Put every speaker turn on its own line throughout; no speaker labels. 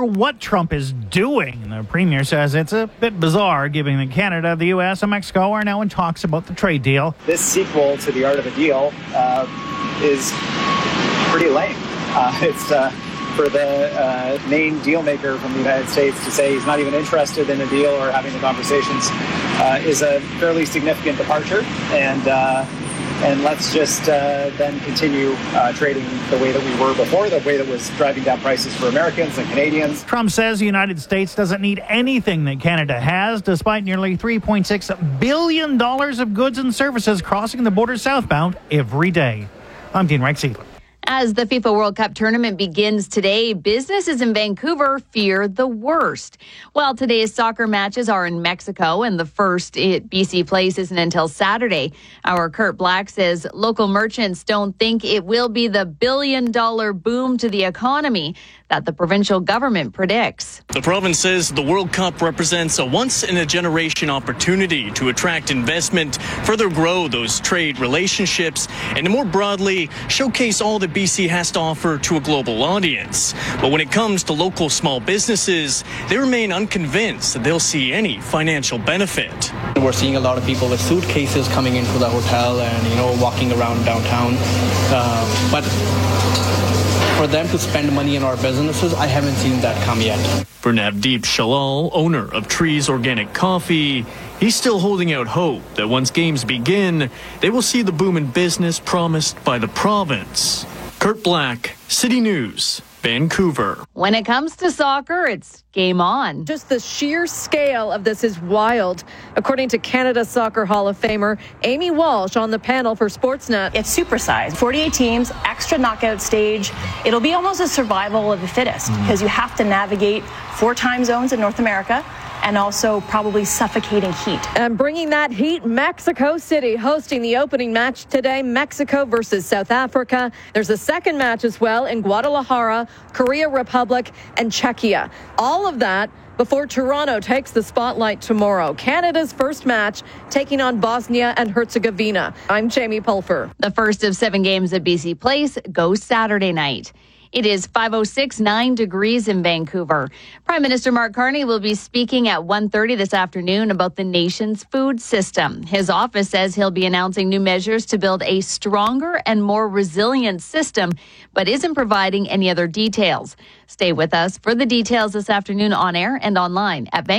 what Trump is doing. The premier says it's a bit bizarre, given that Canada, the U.S., and Mexico are now in talks about the trade deal.
This sequel to The Art of a Deal is pretty lame. It's for the main deal maker from the United States to say he's not even interested in a deal or having the conversations is a fairly significant departure. And let's just then continue trading the way that we were before, the way that was driving down prices for Americans and Canadians.
Trump says the United States doesn't need anything that Canada has, despite nearly $3.6 billion of goods and services crossing the border southbound every day. I'm Dean Reichsiedler.
As the FIFA World Cup tournament begins today, businesses in Vancouver fear the worst. While today's soccer matches are in Mexico and the first at BC Place isn't until Saturday, our Kurt Black says local merchants don't think it will be the billion-dollar boom to the economy that the provincial government predicts.
The province says the World Cup represents a once-in-a-generation opportunity to attract investment, further grow those trade relationships, and to more broadly showcase all that BC has to offer to a global audience. But when it comes to local small businesses, they remain unconvinced that they'll see any financial benefit.
We're seeing a lot of people with suitcases coming into the hotel and, walking around downtown. But for them to spend money in our businesses, I haven't seen that come yet.
For Navdeep Shalal, owner of Trees Organic Coffee, he's still holding out hope that once games begin, they will see the boom in business promised by the province. Kurt Black, City News, Vancouver.
When it comes to soccer, it's game on.
Just the sheer scale of this is wild. According to Canada Soccer Hall of Famer Amy Walsh on the panel for Sportsnet.
It's supersized. 48 teams, extra knockout stage. It'll be almost a survival of the fittest because you have to navigate 4 time zones in North America and also probably suffocating heat.
And bringing that heat, Mexico City hosting the opening match today, Mexico versus South Africa. There's a second match as well in Guadalajara, Korea Republic, and Czechia. All of that before Toronto takes the spotlight tomorrow. Canada's first match taking on Bosnia and Herzegovina. I'm Jamie Pulfer.
The first of 7 games at BC Place goes Saturday night. It is 5:06, 9 degrees in Vancouver. Prime Minister Mark Carney will be speaking at 1:30 this afternoon about the nation's food system. His office says he'll be announcing new measures to build a stronger and more resilient system, but isn't providing any other details. Stay with us for the details this afternoon on air and online at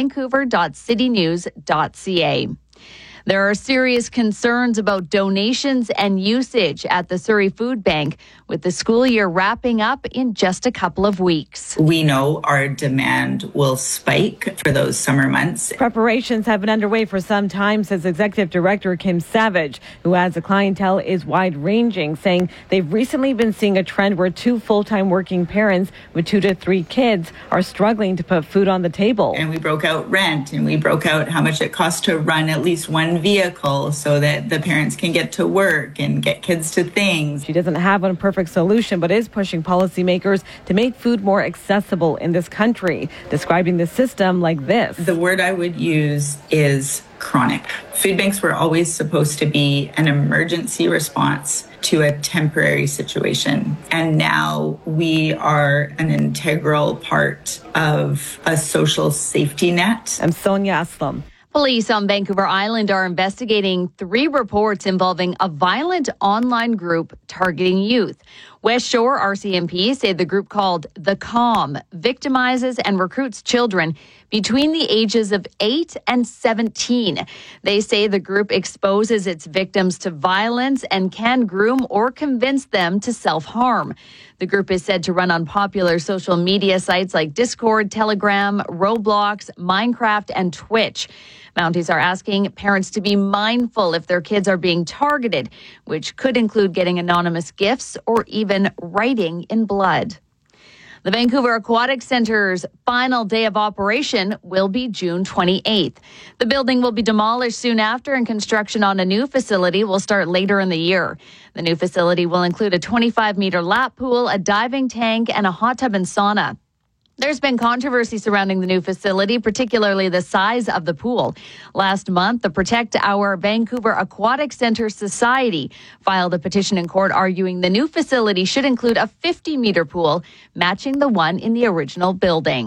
vancouver.citynews.ca. There are serious concerns about donations and usage at the Surrey Food Bank, with the school year wrapping up in just a couple of weeks.
We know our demand will spike for those summer months.
Preparations have been underway for some time, says Executive Director Kim Savage, who adds the clientele is wide-ranging, saying they've recently been seeing a trend where 2 full-time working parents with 2 to 3 kids are struggling to put food on the table.
And we broke out rent, and we broke out how much it costs to run at least one vehicle so that the parents can get to work and get kids to things.
She doesn't have one perfect solution, but is pushing policymakers to make food more accessible in this country, describing the system like this.
The word I would use is chronic. Food banks were always supposed to be an emergency response to a temporary situation. And now we are an integral part of a social safety net.
I'm Sonia Aslam.
Police on Vancouver Island are investigating 3 reports involving a violent online group targeting youth. West Shore RCMP say the group called The Calm victimizes and recruits children between the ages of 8 and 17. They say the group exposes its victims to violence and can groom or convince them to self-harm. The group is said to run on popular social media sites like Discord, Telegram, Roblox, Minecraft, and Twitch. Mounties are asking parents to be mindful if their kids are being targeted, which could include getting anonymous gifts or even writing in blood. The Vancouver Aquatic Centre's final day of operation will be June 28th. The building will be demolished soon after, and construction on a new facility will start later in the year. The new facility will include a 25-meter lap pool, a diving tank, and a hot tub and sauna. There's been controversy surrounding the new facility, particularly the size of the pool. Last month, the Protect Our Vancouver Aquatic Centre Society filed a petition in court arguing the new facility should include a 50-meter pool, matching the one in the original building.